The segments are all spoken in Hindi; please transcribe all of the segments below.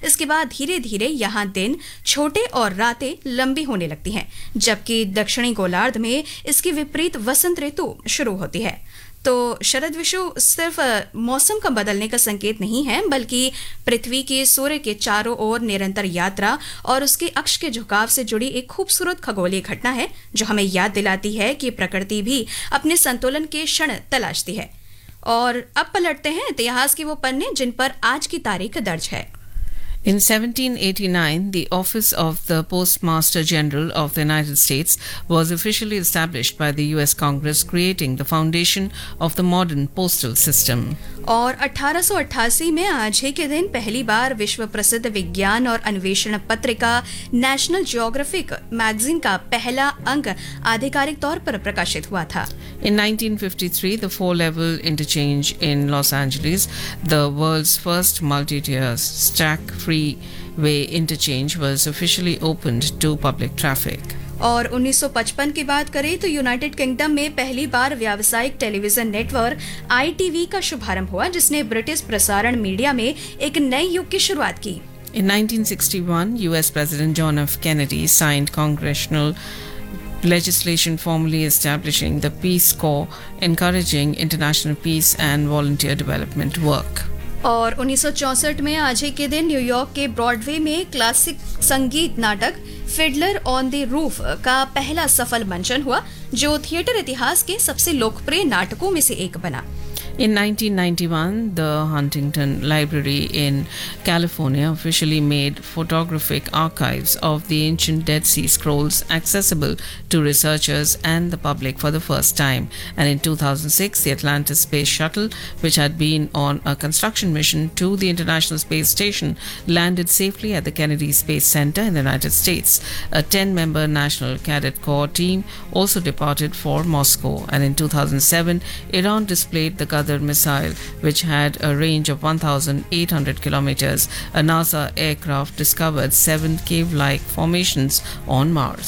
इसके बाद धीरे धीरे यहाँ दिन छोटे और रातें लंबी होने लगती हैं, जबकि दक्षिणी गोलार्ध में इसकी विपरीत वसंत ऋतु शुरू होती है। तो शरद विषु सिर्फ मौसम का बदलने का संकेत नहीं है, बल्कि पृथ्वी के सूर्य के चारों ओर निरंतर यात्रा और उसके अक्ष के झुकाव से जुड़ी एक खूबसूरत खगोलीय घटना है, जो हमें याद दिलाती है कि प्रकृति भी अपने संतुलन के क्षण तलाशती है। और अब पलटते हैं इतिहास के वो पन्ने जिन पर आज की तारीख दर्ज है। In 1789, the office of the Postmaster General of the United States was officially established by the US Congress, creating the foundation of the modern postal system. और 1888 में आज ही के दिन पहली बार विश्व प्रसिद्ध विज्ञान और अन्वेषण पत्रिका नेशनल ज्योग्राफिक मैगजीन का पहला अंक आधिकारिक तौर पर प्रकाशित हुआ था। In 1953, the four-level interchange in Los Angeles, the world's first multi-tier stack-free-way interchange, was officially opened to public traffic. और 1955 की बात करें तो यूनाइटेड किंगडम में पहली बार व्यावसायिक टेलीविजन नेटवर्क ITV का शुभारंभ हुआ, जिसने ब्रिटिश प्रसारण मीडिया में एक नए युग की शुरुआत की। In 1961, US President John F. Kennedy signed congressional legislation formally establishing the Peace Corps, encouraging international peace and volunteer development work. और 1964 में आज ही के दिन न्यूयॉर्क के ब्रॉडवे में क्लासिक संगीत नाटक फिडलर ऑन द रूफ का पहला सफल मंचन हुआ, जो थिएटर इतिहास के सबसे लोकप्रिय नाटकों में से एक बना। In 1991, the Huntington Library in California officially made photographic archives of the ancient Dead Sea Scrolls accessible to researchers and the public for the first time. And in 2006, the Atlantis Space Shuttle, which had been on a construction mission to the International Space Station, landed safely at the Kennedy Space Center in the United States. A 10-member National Cadet Corps team also departed for Moscow. And in 2007, Iran displayed the missile, which had a range of 1,800 kilometers. A NASA aircraft discovered 7 cave-like formations on Mars.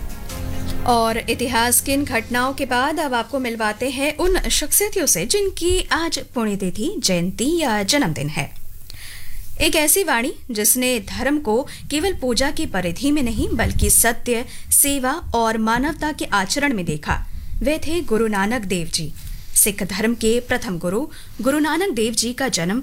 और इतिहास की इन घटनाओं के बाद अब आपको मिलवाते हैं उन शख्सियतों से जिनकी आज पुण्यतिथि, जयंती या जन्मदिन है। एक ऐसी वाणी जिसने धर्म को केवल पूजा की परिधि में नहीं, बल्कि सत्य, सेवा और मानवता के आचरण में देखा, वे थे गुरु नानक देव जी। सिख धर्म के प्रथम गुरु गुरु नानक देव जी का जन्म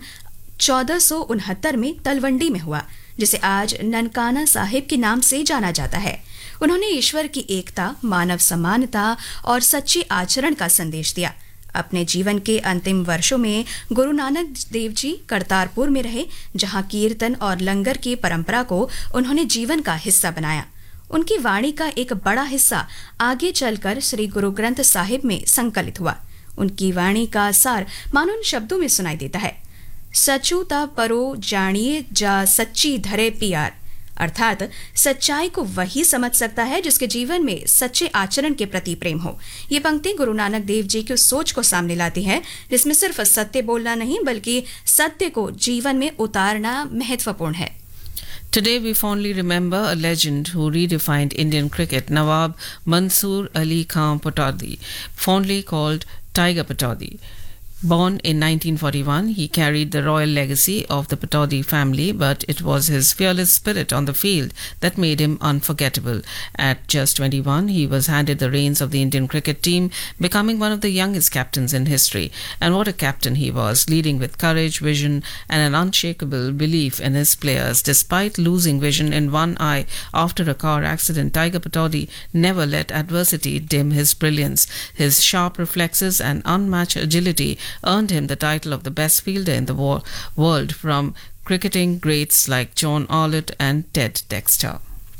1469 में तलवंडी में हुआ, जिसे आज ननकाना साहिब के नाम से जाना जाता है। उन्होंने ईश्वर की एकता, मानव समानता और सच्चे आचरण का संदेश दिया। अपने जीवन के अंतिम वर्षों में गुरु नानक देव जी करतारपुर में रहे, जहां कीर्तन और लंगर की परंपरा को उन्होंने जीवन का हिस्सा बनाया। उनकी वाणी का एक बड़ा हिस्सा आगे चलकर श्री गुरु ग्रंथ साहिब में संकलित हुआ। उनकी वाणी का सार मानो इन शब्दों में सुनाई देता है, सचूता परो जानिए जा सच्ची धरे पियार, अर्थात सच्चाई को वही समझ सकता है जिसके जीवन में सच्चे आचरण के प्रति प्रेम हो। ये पंक्ति गुरु नानक देव जी की सोच को सामने लाती है, जिसमें सिर्फ सत्य बोलना नहीं, बल्कि सत्य को जीवन में उतारना महत्वपूर्ण है। Today we fondly remember a legend who redefined Indian cricket, Nawab Mansoor Ali Khan Patodi, fondly called Tiger Patodi. Born in 1941, he carried the royal legacy of the Patodi family, but it was his fearless spirit on the field that made him unforgettable. At just 21, he was handed the reins of the Indian cricket team, becoming one of the youngest captains in history. And what a captain he was, leading with courage, vision, and an unshakable belief in his players. Despite losing vision in one eye after a car accident, Tiger Patodi never let adversity dim his brilliance. His sharp reflexes and unmatched agility earned him the title of the best fielder in the world from cricketing greats like John Arlott and Ted Dexter.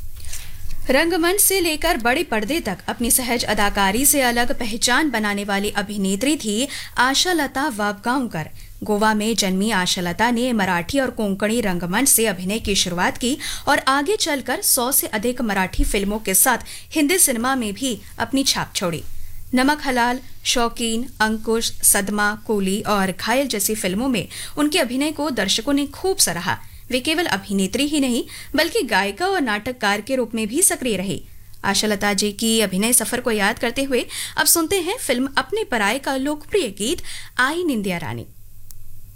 रंगमंच से लेकर बड़े पर्दे तक अपनी सहज अदाकारी से अलग पहचान बनाने वाली अभिनेत्री थी आशालता वाबगांवकर। गोवा में जन्मी आशालता ने मराठी और कोंकणी रंगमंच से अभिनय की शुरुआत की और आगे चलकर 100 से अधिक मराठी फिल्मों के साथ हिंदी सिनेमा में भी अपनी छाप छोड़ी। नमक हलाल, शौकीन, अंकुश, सदमा, कूली और घायल जैसी फिल्मों में उनके अभिनय को दर्शकों ने खूब सराहा। वे केवल अभिनेत्री ही नहीं, बल्कि गायिका और नाटककार के रूप में भी सक्रिय रही। आशालता जी की अभिनय सफर को याद करते हुए अब सुनते हैं फिल्म अपने पराये का लोकप्रिय गीत आई निंदिया रानी।